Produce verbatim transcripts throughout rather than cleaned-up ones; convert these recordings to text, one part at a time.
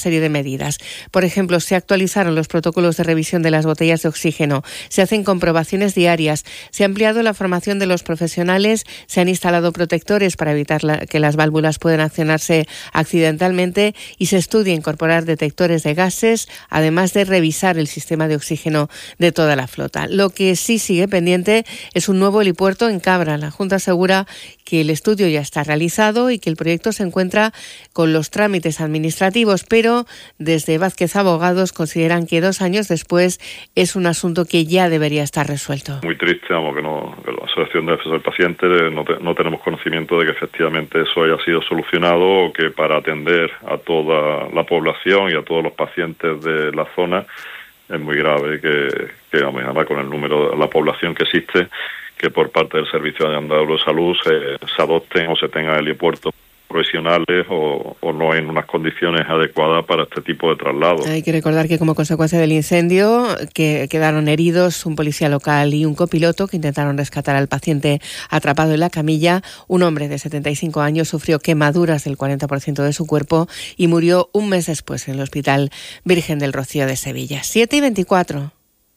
serie de medidas. Por ejemplo, se actualizaron los protocolos de revisión de las botellas de oxígeno, se hacen comprobaciones diarias, se ha ampliado la formación de los profesionales, se han instalado protectores para evitar la, que las válvulas puedan accionarse accidentalmente y se estudia incorporar detectores de gases, además de revisar el sistema de oxígeno de toda la flota. Lo que sí sigue pendiente es un nuevo helipuerto en Cabra. La Junta asegura que el estudio ya está realizado y que el proyecto se encuentra con los trámites administrativos, pero desde Vázquez Abogados consideran que dos años después es un asunto que ya debería estar resuelto. Muy triste, vamos, que, no, que la Asociación de Defensores del Paciente no, te, no tenemos conocimiento de que efectivamente eso haya sido solucionado o que para atender a toda la población y a todos los pacientes de la zona es muy grave que, que vamos, además con el número de la población que existe, que por parte del Servicio de Andaluz de Salud se, se adopten o se tengan helipuertos profesionales o, o no en unas condiciones adecuadas para este tipo de traslados. Hay que recordar que como consecuencia del incendio que quedaron heridos un policía local y un copiloto que intentaron rescatar al paciente atrapado en la camilla. Un hombre de setenta y cinco años sufrió quemaduras del cuarenta por ciento de su cuerpo y murió un mes después en el Hospital Virgen del Rocío de Sevilla. siete y veinticuatro.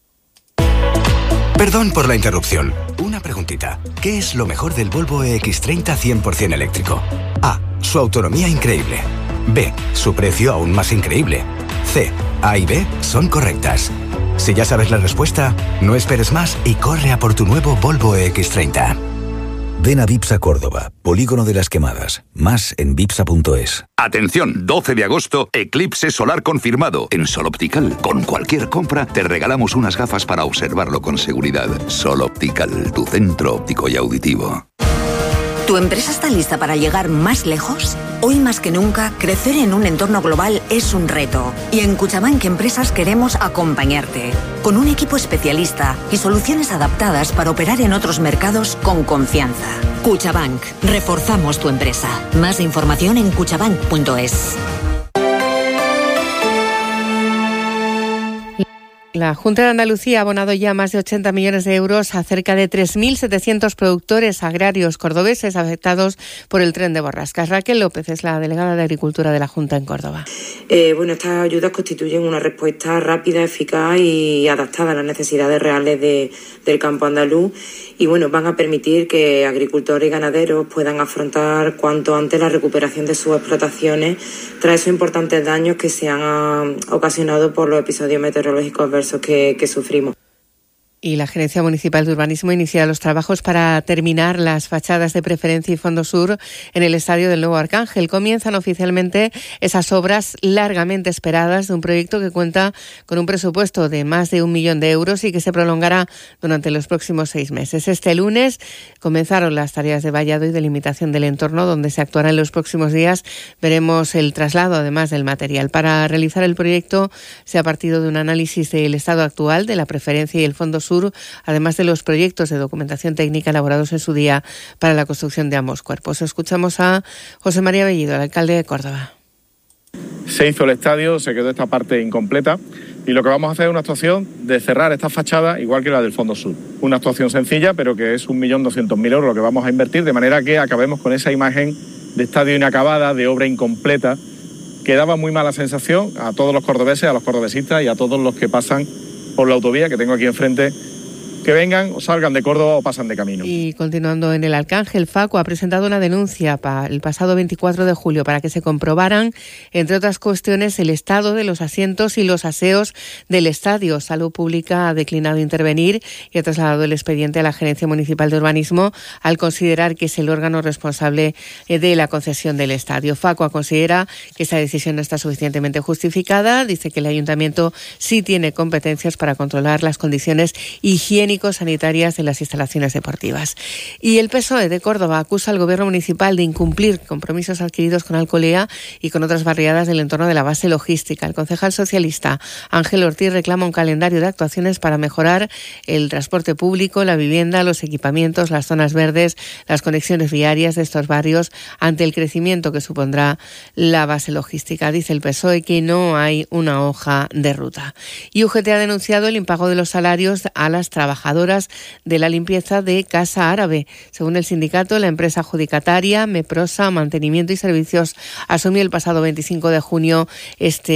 Perdón por la interrupción. Una preguntita. ¿Qué es lo mejor del Volvo E X treinta cien por ciento eléctrico? A. Su autonomía increíble. B. Su precio aún más increíble. C. A y B son correctas. Si ya sabes la respuesta, no esperes más y corre a por tu nuevo Volvo E X treinta. Ven a Vipsa Córdoba, Polígono de las Quemadas. Más en vipsa punto es. Atención, doce de agosto, eclipse solar confirmado. En Sol Optical, con cualquier compra, te regalamos unas gafas para observarlo con seguridad. Sol Optical, tu centro óptico y auditivo. ¿Tu empresa está lista para llegar más lejos? Hoy más que nunca, crecer en un entorno global es un reto. Y en Cuchabank Empresas queremos acompañarte. Con un equipo especialista y soluciones adaptadas para operar en otros mercados con confianza. Cuchabank. Reforzamos tu empresa. Más información en cuchabank punto es. La Junta de Andalucía ha abonado ya más de ochenta millones de euros a cerca de tres mil setecientos productores agrarios cordobeses afectados por el tren de borrascas. Raquel López es la delegada de Agricultura de la Junta en Córdoba. Eh, bueno, estas ayudas constituyen una respuesta rápida, eficaz y adaptada a las necesidades reales de, del campo andaluz y bueno, van a permitir que agricultores y ganaderos puedan afrontar cuanto antes la recuperación de sus explotaciones tras esos importantes daños que se han ocasionado por los episodios meteorológicos adversos Que, que sufrimos. Y la Gerencia Municipal de Urbanismo inicia los trabajos para terminar las fachadas de Preferencia y Fondo Sur en el Estadio del Nuevo Arcángel. Comienzan oficialmente esas obras largamente esperadas de un proyecto que cuenta con un presupuesto de más de un millón de euros y que se prolongará durante los próximos seis meses. Este lunes comenzaron las tareas de vallado y delimitación del entorno, donde se actuará en los próximos días. Veremos el traslado, además del material. Para realizar el proyecto se ha partido de un análisis del estado actual de la Preferencia y el Fondo Sur, además de los proyectos de documentación técnica elaborados en su día para la construcción de ambos cuerpos. Escuchamos a José María Bellido, el alcalde de Córdoba. Se hizo el estadio, se quedó esta parte incompleta y lo que vamos a hacer es una actuación de cerrar esta fachada igual que la del Fondo Sur. Una actuación sencilla, pero que es un millón doscientos mil euros lo que vamos a invertir, de manera que acabemos con esa imagen de estadio inacabada, de obra incompleta, que daba muy mala sensación a todos los cordobeses, a los cordobesistas y a todos los que pasan por la autovía que tengo aquí enfrente, que vengan o salgan de Córdoba o pasan de camino. Y continuando en el Arcángel, Facu ha presentado una denuncia para el pasado veinticuatro de julio para que se comprobaran, entre otras cuestiones, el estado de los asientos y los aseos del estadio. Salud Pública ha declinado intervenir y ha trasladado el expediente a la Gerencia Municipal de Urbanismo al considerar que es el órgano responsable de la concesión del estadio. Facu considera que esta decisión no está suficientemente justificada. Dice que el Ayuntamiento sí tiene competencias para controlar las condiciones higiénicas sanitarias de las instalaciones deportivas. Y el P S O E de Córdoba acusa al Gobierno municipal de incumplir compromisos adquiridos con Alcolea y con otras barriadas del entorno de la base logística. El concejal socialista Ángel Ortiz reclama un calendario de actuaciones para mejorar el transporte público, la vivienda, los equipamientos, las zonas verdes, las conexiones viarias de estos barrios ante el crecimiento que supondrá la base logística. Dice el P S O E que no hay una hoja de ruta. Y U G T ha denunciado el impago de los salarios a las trabajadoras de la limpieza de Casa Árabe. Según el sindicato, la empresa adjudicataria Meprosa Mantenimiento y Servicios asumió el pasado veinticinco de junio este